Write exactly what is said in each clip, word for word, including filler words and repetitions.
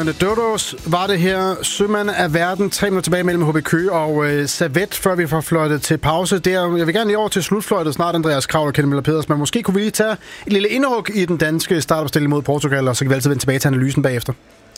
The Dodos var det her. Sømand af verden. Tre minutter tilbage mellem H B Køge og øh, Servette, før vi får fløjtet til pause. Der, jeg vil gerne lige over til slutfløjtet snart, Andreas Krav og Kenneth Møller Pedersen. Men måske kunne vi lige tage et lille indhug i den danske startopstilling mod Portugal, og så kan vi altid vende tilbage til analysen bagefter.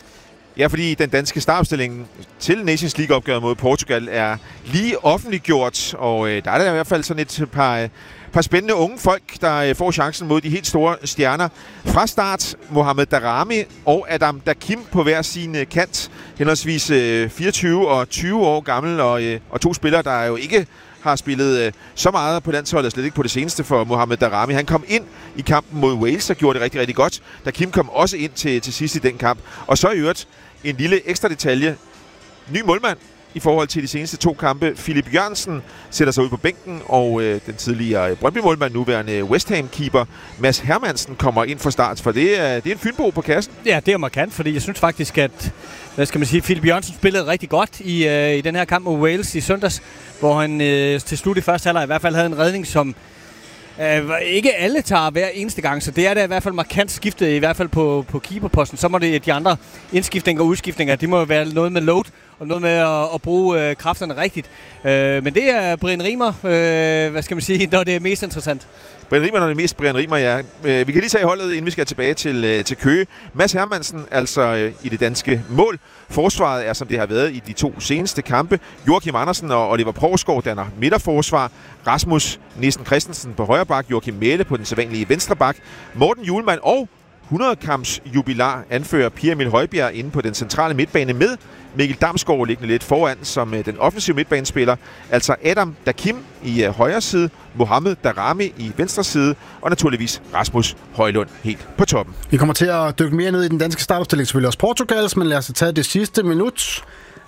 Ja, fordi den danske startopstilling til Nations League-opgøret mod Portugal er lige offentliggjort, og øh, der er der i hvert fald sådan et par... Øh, par spændende unge folk, der får chancen mod de helt store stjerner. Fra start, Mohamed Daramy og Adam Dakim på hver sin kant. Henholdsvis fireogtyve og tyve år gammel, og, og to spillere, der jo ikke har spillet så meget på landsholdet, slet ikke på det seneste for Mohamed Daramy. Han kom ind i kampen mod Wales og gjorde det rigtig, rigtig godt. Dakim kom også ind til, til sidst i den kamp. Og så i øvrigt en lille ekstra detalje. Ny målmand i forhold til de seneste to kampe. Philip Jørgensen sætter sig ud på bænken, og øh, den tidligere Brøndby-målmand, nuværende West Ham-keeper, Mads Hermansen, kommer ind fra start, for det er, det er en fynbo på kassen. Ja, det er markant, fordi jeg synes faktisk, at hvad skal man sige, Philip Jørgensen spillede rigtig godt i, øh, i den her kamp mod Wales i søndags, hvor han øh, til slut i første halvleg i hvert fald havde en redning, som øh, ikke alle tager hver eneste gang, så det er da i hvert fald markant skiftet, i hvert fald på, på keeperposten. Så må det de andre indskiftninger og udskiftninger, det må jo være noget med load, og noget med at, at bruge øh, kræfterne rigtigt. Øh, men det er Brian Riemer, øh, hvad skal man sige, når det er mest interessant. Brian Riemer, når det er mest Brian Riemer, ja. Øh, vi kan lige tage holdet, inden vi skal tilbage til, øh, til Køge. Mads Hermansen, altså øh, i det danske mål. Forsvaret er, som det har været i de to seneste kampe. Joachim Andersen og Oliver Provsgaard danner midterforsvar. Rasmus Nielsen Christensen på højre bak. Joachim Mæhle på den sædvanlige venstre bak. Morten Hjulmand og hundrede-kamps jubilar anfører Pierre Emil Højbjerg inde på den centrale midtbane med Mikkel Damsgaard liggende lidt foran som uh, den offensive midtbanespiller. Altså Adam Dakim i uh, højre side, Mohamed Daramy i venstre side, og naturligvis Rasmus Højlund helt på toppen. Vi kommer til at dykke mere ned i den danske startopstilling, selvfølgelig også Portugals, men lad os tage det sidste minut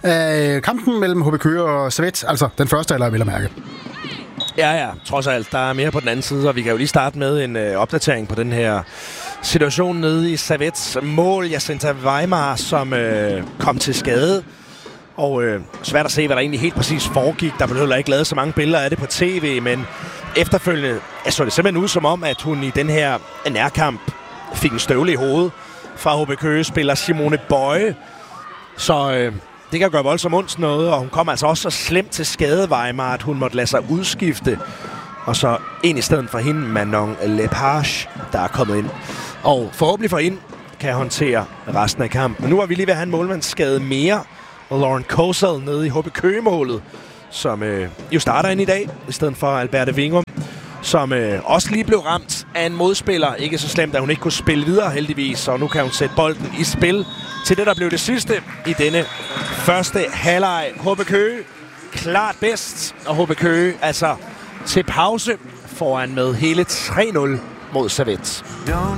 af kampen mellem H B Køge og Servette, altså den første, eller vil jeg mærke. Ja, ja, trods alt. Der er mere på den anden side, og vi kan jo lige starte med en øh, opdatering på den her situation nede i Servettes mål. Jacinta Weimar, som øh, kom til skade. Og øh, svært at se, hvad der egentlig helt præcis foregik. Der blev heller ikke lavet så mange billeder af det på tv, men efterfølgende så det simpelthen ud som om, at hun i den her nærkamp fik en støvle i hovedet fra H B Køge spiller Simone Bøje. Så øh, det kan gøre voldsomt ondt noget, og hun kom altså også så slemt til skade, Weimar, at hun måtte lade sig udskifte. Og så en i stedet for hende, Manon Lepage, der er kommet ind. Og forhåbentlig for ind kan håndtere resten af kampen. Men nu er vi lige ved at have en målmandsskade mere. Og Lauren Kosel nede i H B Køge-målet, som øh, jo starter ind i dag, i stedet for Alberte Wingum, som øh, også lige blev ramt af en modspiller. Ikke så slemt, at hun ikke kunne spille videre heldigvis, og nu kan hun sætte bolden i spil til det, der blev det sidste i denne første halvleg. H B Køge klart bedst, og H B Køge altså til pause foran med hele tre nul mod Servette.